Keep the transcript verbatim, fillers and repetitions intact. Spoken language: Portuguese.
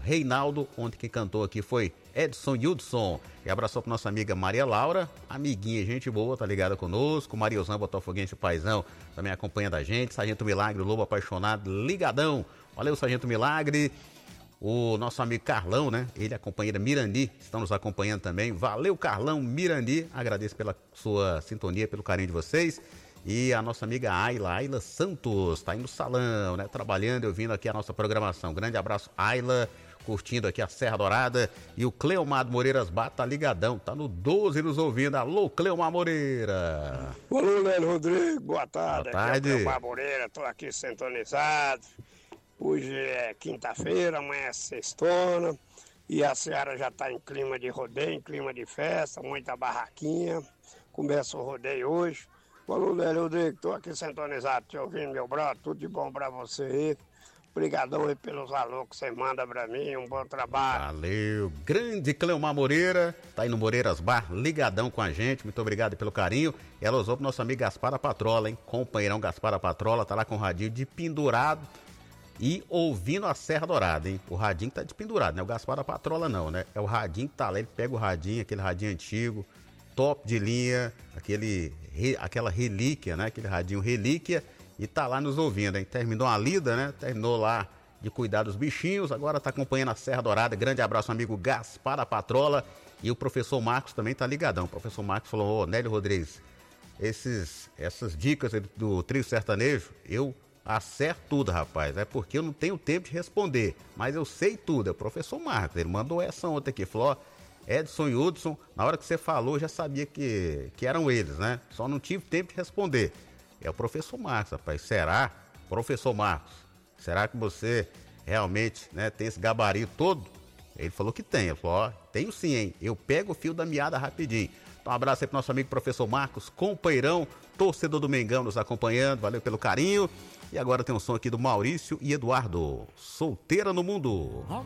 Reinaldo. Ontem quem cantou aqui foi Edson Hudson. E abraçou pra nossa amiga Maria Laura, amiguinha, gente boa, tá ligada conosco. Mariozão Botafoguense Paizão também acompanhando a gente. Sargento Milagre, Lobo Apaixonado, ligadão. Valeu, Sargento Milagre. O nosso amigo Carlão, né? Ele e a companheira Mirandi estão nos acompanhando também. Valeu, Carlão, Mirandi. Agradeço pela sua sintonia, pelo carinho de vocês. E a nossa amiga Ayla, Ayla Santos, tá aí no salão, né? Trabalhando e ouvindo aqui a nossa programação. Grande abraço, Ayla, curtindo aqui a Serra Dourada. E o Cleomar Moreiras Bata tá ligadão, tá no doze nos ouvindo. Alô, Cleomar Moreira. Alô, Nélio Rodrigo, boa tarde. Boa tarde. Aqui é o Cleomar Moreira, tô aqui sintonizado. Hoje é quinta-feira, amanhã é sextona. E a Seara já tá em clima de rodeio, em clima de festa, muita barraquinha. Começa o rodeio hoje. Falou, Nélio Rodrigo, tô aqui sintonizado, te ouvindo, meu brother, tudo de bom pra você aí. Obrigadão aí pelos alô que você manda pra mim, um bom trabalho. Valeu, grande Cleomar Moreira, tá aí no Moreiras Bar, ligadão com a gente, muito obrigado pelo carinho. E ela usou pro nosso amigo Gaspar da Patrola, hein, companheirão Gaspar da Patrola, tá lá com o radinho de pendurado e ouvindo a Serra Dourada, hein. O radinho tá de pendurado, não é o Gaspar da Patrola não, né, é o radinho que tá lá, ele pega o radinho, aquele radinho antigo, top de linha, aquele, aquela relíquia, né, aquele radinho relíquia, e tá lá nos ouvindo, hein? Terminou a lida, né? Terminou lá de cuidar dos bichinhos, agora tá acompanhando a Serra Dourada. Grande abraço, amigo Gaspar da Patrola. E o professor Marcos também tá ligadão. O professor Marcos falou, ô, Nélio Rodrigues, esses, essas dicas do trio sertanejo, eu acerto tudo, rapaz. É porque eu não tenho tempo de responder, mas eu sei tudo. É o professor Marcos, ele mandou essa ontem aqui, falou, ó, Edson e Hudson, na hora que você falou, eu já sabia que, que eram eles, né? Só não tive tempo de responder. É o professor Marcos, rapaz. Será? Professor Marcos, será que você realmente, né, tem esse gabarito todo? Ele falou que tem. Ele falou, ó, tenho sim, hein? Eu pego o fio da meada rapidinho. Então um abraço aí pro nosso amigo professor Marcos, companheirão, torcedor do Mengão nos acompanhando. Valeu pelo carinho. E agora tem um som aqui do Maurício e Eduardo. Solteira no Mundo.